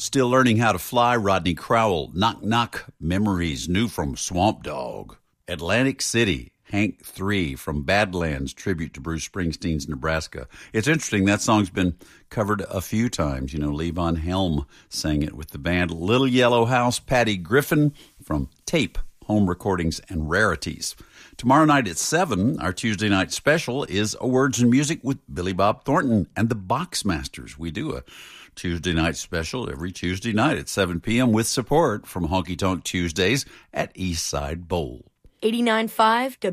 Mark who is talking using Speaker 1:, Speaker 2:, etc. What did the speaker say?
Speaker 1: Still Learning How to Fly, Rodney Crowell. Knock Knock, Memories, new from Swamp Dogg. Atlantic City, Hank 3 from Badlands, tribute to Bruce Springsteen's Nebraska. It's interesting, that song's been covered a few times. You know, Levon Helm sang it with the band. Little Yellow House, Patty Griffin from Tape, Home Recordings and Rarities. Tomorrow night at 7, our Tuesday night special is A Words and Music with Billy Bob Thornton and the Boxmasters. We do a Tuesday night special every Tuesday night at 7 p.m. with support from Honky Tonk Tuesdays at Eastside Bowl.
Speaker 2: 89.5